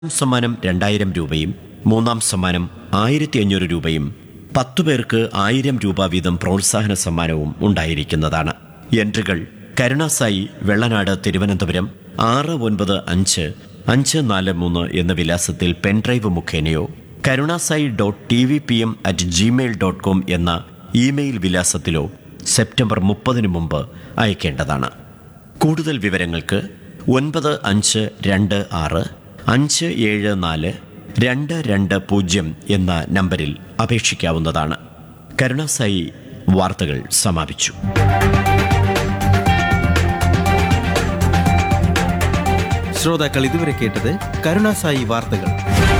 സമ്മാനം 2000 രൂപയും മൂന്നാം സമ്മാനം 1500 രൂപയും 10 പേർക്ക് 1000 രൂപ വീതം പ്രോത്സാഹന സമ്മാനവും ഉണ്ടായിരിക്കുന്നതാണ്. എൻട്രികൾ കരുണാസായി, വെള്ളനാട്, തിരുവനന്തപുരം 695543 എന്ന വിലാസത്തിൽ പെൻഡ്രൈവ് മുഖേനയോ karunasai.tvpm@gmail.com എന്ന ഇമെയിൽ വിലാസത്തിലോ സെപ്റ്റംബർ 30 മുമ്പ് അയക്കേണ്ടതാണ്. കൂടുതൽ വിവരങ്ങൾക്ക് 9526574220 എന്ന നമ്പരിൽ അപേക്ഷിക്കാവുന്നതാണ്. കരുണാസായി വാർത്തകൾ സമാപിച്ചു. ശ്രോതാക്കൾ ഇതുവരെ കേട്ടത് കരുണാസായി വാർത്തകൾ.